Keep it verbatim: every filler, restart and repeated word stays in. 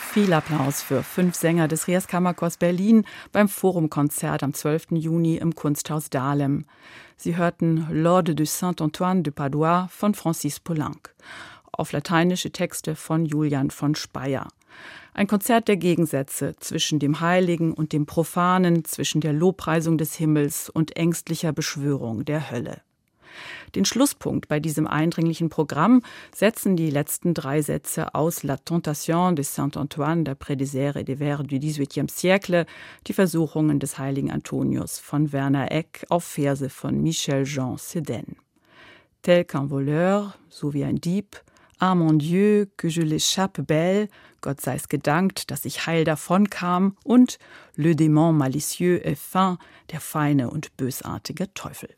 Viel Applaus für fünf Sänger des Rias Kammerchors Berlin beim Forumkonzert am zwölften Juni im Kunsthaus Dahlem. Sie hörten L'Orde de Saint-Antoine de Padoue von Francis Poulenc, auf lateinische Texte von Julian von Speyer. Ein Konzert der Gegensätze zwischen dem Heiligen und dem Profanen, zwischen der Lobpreisung des Himmels und ängstlicher Beschwörung der Hölle. Den Schlusspunkt bei diesem eindringlichen Programm setzen die letzten drei Sätze aus La Tentation de Saint-Antoine d'après des airs et des vers du dix-huitième siècle, die Versuchungen des heiligen Antonius von Werner Eck auf Verse von Michel Jean Sédaine. Tel qu'un voleur, so wie ein Dieb, ah mon Dieu, que je l'échappe belle, Gott sei's gedankt, dass ich heil davonkam, und Le démon malicieux et fin, der feine und bösartige Teufel.